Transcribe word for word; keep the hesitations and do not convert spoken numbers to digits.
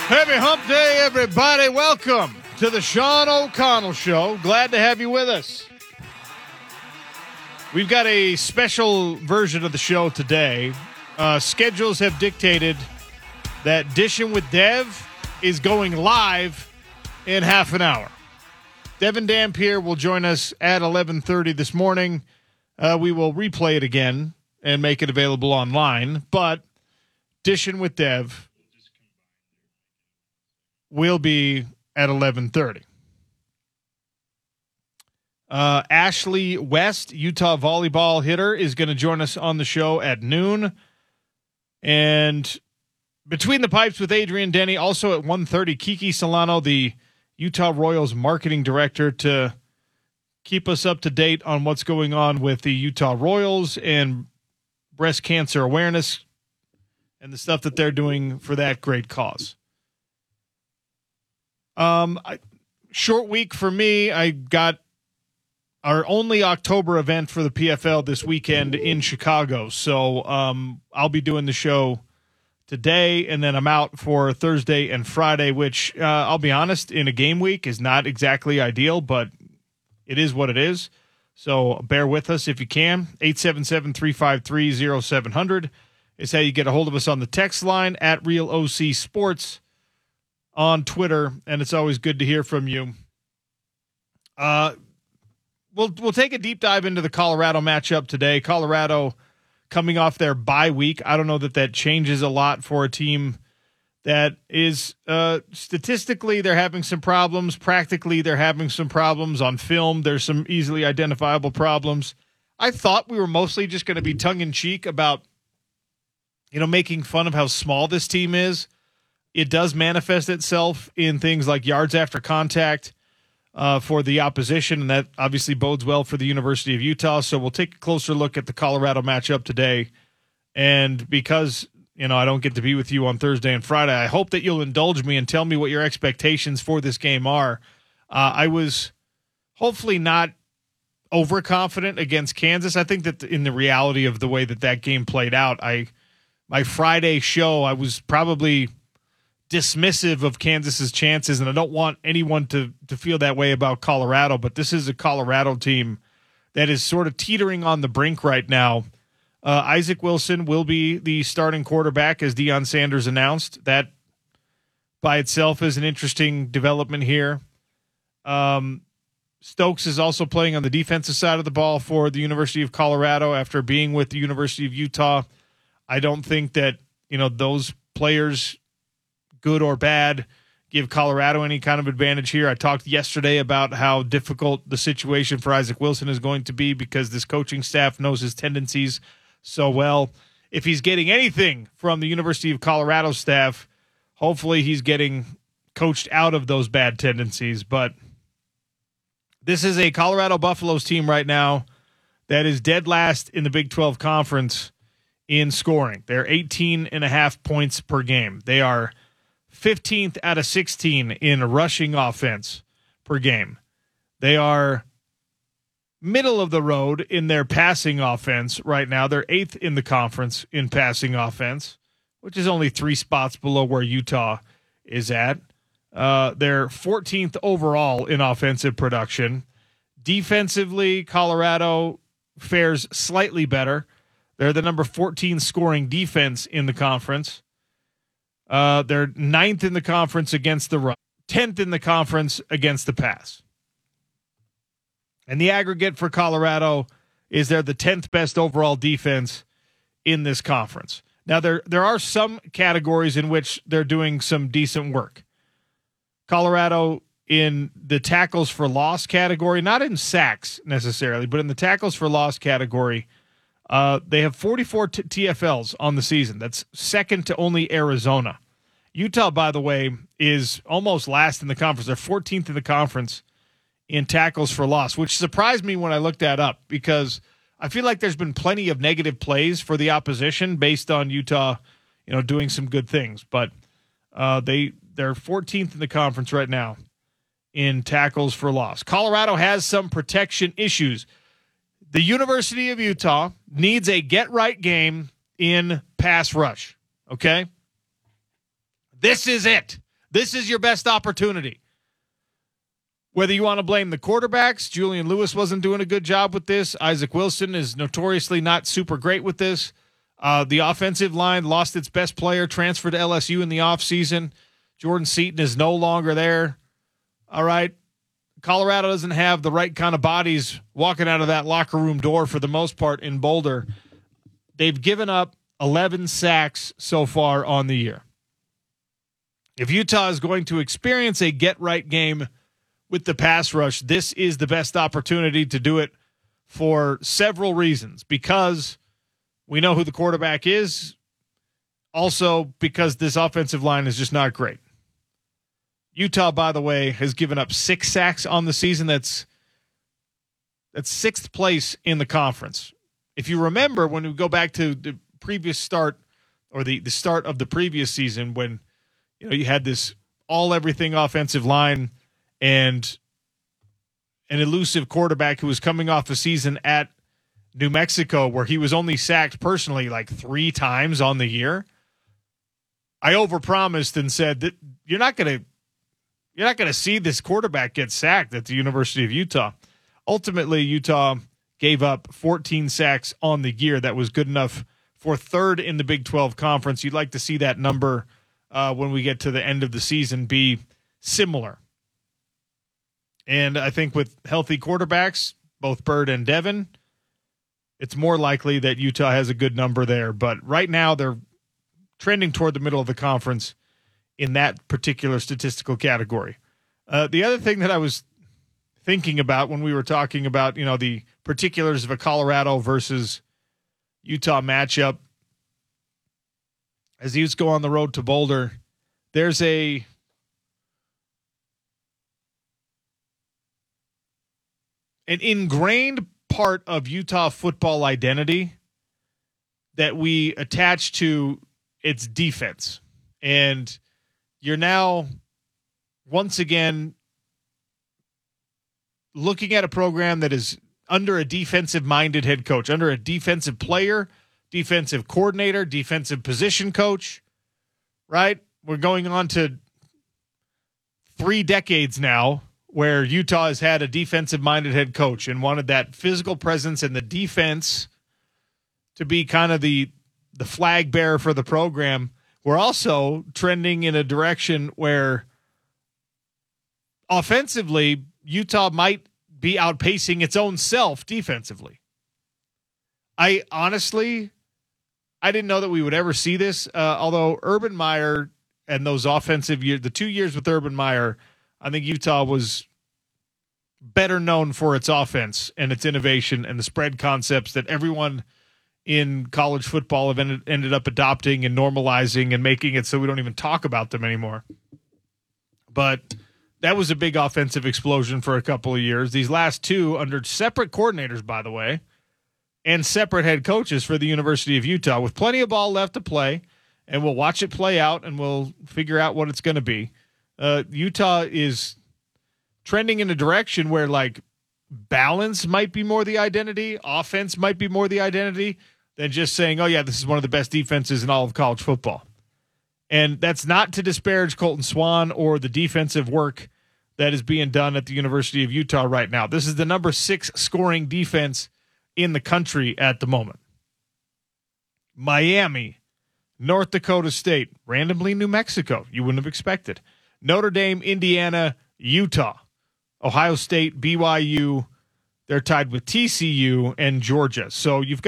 Happy Hump Day, everybody. Welcome to the Sean O'Connell Show. Glad to have you with us. We've got a special version of the show today. Uh, schedules have dictated that Dishing with Dev is going live in half an hour. Devin Dampier will join us at eleven thirty this morning. Uh, we will replay it again and make it available online. But Dishing with Dev will be at eleven thirty. Uh, Ashley West, Utah volleyball hitter, is going to join us on the show at noon. And Between the Pipes with Adrian Denny, also at one thirty, Kiki Solano, the Utah Royals marketing director, to keep us up to date on what's going on with the Utah Royals and breast cancer awareness and the stuff that they're doing for that great cause. Um, I, short week for me. I got our only October event for the P F L this weekend in Chicago. So um, I'll be doing the show today, and then I'm out for Thursday and Friday, which uh, I'll be honest, in a game week is not exactly ideal, but it is what it is. So bear with us if you can. eight seven seven, three five three, zero seven zero zero is how you get a hold of us on the text line at Real O C Sports on Twitter, and it's always good to hear from you. Uh, we'll we'll take a deep dive into the Colorado matchup today. Colorado coming off their bye week. I don't know that that changes a lot for a team that is uh, statistically they're having some problems. Practically they're having some problems. On film, there's some easily identifiable problems. I thought we were mostly just going to be tongue-in-cheek about, you know, making fun of how small this team is. It does manifest itself in things like yards after contact uh, for the opposition, and that obviously bodes well for the University of Utah. So we'll take a closer look at the Colorado matchup today. And because, you know, I don't get to be with you on Thursday and Friday, I hope that you'll indulge me and tell me what your expectations for this game are. Uh, I was hopefully not overconfident against Kansas. I think that in the reality of the way that that game played out, I my Friday show, I was probably dismissive of Kansas's chances, and I don't want anyone to to feel that way about Colorado, but this is a Colorado team that is sort of teetering on the brink right now. Uh, Isaac Wilson will be the starting quarterback, as Deion Sanders announced. That by itself is an interesting development here. Um, Stokes is also playing on the defensive side of the ball for the University of Colorado after being with the University of Utah. I don't think that, you know, those players, good or bad, give Colorado any kind of advantage here. I talked yesterday about how difficult the situation for Isaac Wilson is going to be because this coaching staff knows his tendencies so well. If he's getting anything from the University of Colorado staff, hopefully he's getting coached out of those bad tendencies. But this is a Colorado Buffaloes team right now that is dead last in the Big twelve Conference in scoring. They're eighteen and a half points per game. They are fifteenth out of sixteen in rushing offense per game. They are middle of the road in their passing offense right now. They're eighth in the conference in passing offense, which is only three spots below where Utah is at. Uh, they're fourteenth overall in offensive production. Defensively, Colorado fares slightly better. They're the number fourteen scoring defense in the conference. Uh, they're ninth in the conference against the run, tenth in the conference against the pass. And the aggregate for Colorado is they're the tenth best overall defense in this conference. Now, there there are some categories in which they're doing some decent work. Colorado in the tackles for loss category, not in sacks necessarily, but in the tackles for loss category, Uh, they have forty-four t- T F Ls on the season. That's second to only Arizona. Utah, by the way, is almost last in the conference. They're fourteenth in the conference in tackles for loss, which surprised me when I looked that up because I feel like there's been plenty of negative plays for the opposition based on Utah, you know, doing some good things. But uh, they they're fourteenth in the conference right now in tackles for loss. Colorado has some protection issues. The University of Utah needs a get-right game in pass rush, okay? This is it. This is your best opportunity. Whether you want to blame the quarterbacks, Julian Lewis wasn't doing a good job with this. Isaac Wilson is notoriously not super great with this. Uh, the offensive line lost its best player, transferred to L S U in the offseason. Jordan Seaton is no longer there. All right. Colorado doesn't have the right kind of bodies walking out of that locker room door for the most part in Boulder. They've given up eleven sacks so far on the year. If Utah is going to experience a get-right game with the pass rush, this is the best opportunity to do it for several reasons. Because we know who the quarterback is. Also, because this offensive line is just not great. Utah, by the way, has given up six sacks on the season. That's that's sixth place in the conference. If you remember, when we go back to the previous start or the, the start of the previous season, when you know you had this all-everything offensive line and an elusive quarterback who was coming off a season at New Mexico where he was only sacked personally like three times on the year, I overpromised and said that you're not going to You're not going to see this quarterback get sacked at the University of Utah. Ultimately, Utah gave up fourteen sacks on the year. That was good enough for third in the Big twelve Conference. You'd like to see that number uh, when we get to the end of the season be similar. And I think with healthy quarterbacks, both Bird and Devin, it's more likely that Utah has a good number there. But right now, they're trending toward the middle of the conference in that particular statistical category. Uh, the other thing that I was thinking about when we were talking about, you know, the particulars of a Colorado versus Utah matchup, as the Utes go on the road to Boulder, there's a an ingrained part of Utah football identity that we attach to its defense. And you're now, once again, looking at a program that is under a defensive-minded head coach, under a defensive player, defensive coordinator, defensive position coach, right? We're going on to three decades now where Utah has had a defensive-minded head coach and wanted that physical presence and the defense to be kind of the, the flag bearer for the program. We're also trending in a direction where offensively, Utah might be outpacing its own self defensively. I honestly, I didn't know that we would ever see this, uh, although Urban Meyer and those offensive years, the two years with Urban Meyer, I think Utah was better known for its offense and its innovation and the spread concepts that everyone in college football have ended, ended up adopting and normalizing and making it so we don't even talk about them anymore. But that was a big offensive explosion for a couple of years. These last two under separate coordinators, by the way, and separate head coaches for the University of Utah with plenty of ball left to play, and we'll watch it play out and we'll figure out what it's going to be. Uh, Utah is trending in a direction where like balance might be more the identity, offense might be more the identity than just saying, oh yeah, this is one of the best defenses in all of college football. And that's not to disparage Colton Swan or the defensive work that is being done at the University of Utah right now. This is the number six scoring defense in the country at the moment. Miami, North Dakota State, randomly New Mexico. You wouldn't have expected. Notre Dame, Indiana, Utah, Ohio State, B Y U. They're tied with T C U and Georgia. So you've got